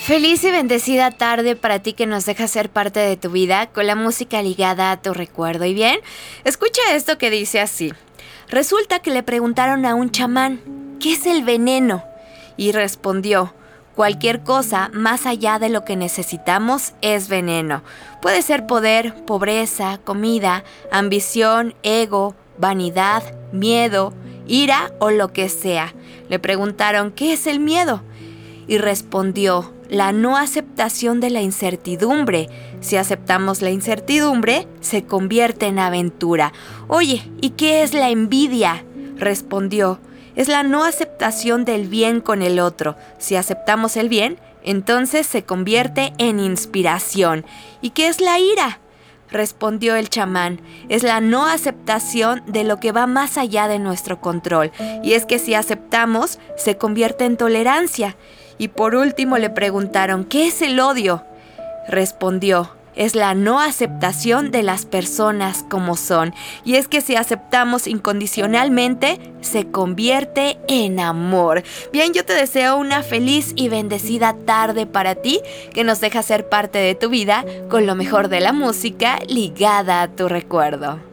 Feliz y bendecida tarde para ti que nos deja ser parte de tu vida con la música ligada a tu recuerdo. Y bien, escucha esto que dice así. Resulta que le preguntaron a un chamán, ¿qué es el veneno? Y respondió, cualquier cosa más allá de lo que necesitamos es veneno. Puede ser poder, pobreza, comida, ambición, ego, vanidad, miedo, ira o lo que sea. Le preguntaron, ¿qué es el miedo? Y respondió, la no aceptación de la incertidumbre. Si aceptamos la incertidumbre, se convierte en aventura. Oye, ¿y qué es la envidia? Respondió, es la no aceptación del bien con el otro. Si aceptamos el bien, entonces se convierte en inspiración. ¿Y qué es la ira? Respondió el chamán, es la no aceptación de lo que va más allá de nuestro control. Y es que si aceptamos, se convierte en tolerancia. Y por último le preguntaron, ¿qué es el odio? Respondió, es la no aceptación de las personas como son. Y es que si aceptamos incondicionalmente, se convierte en amor. Bien, yo te deseo una feliz y bendecida tarde para ti, que nos deja ser parte de tu vida con lo mejor de la música ligada a tu recuerdo.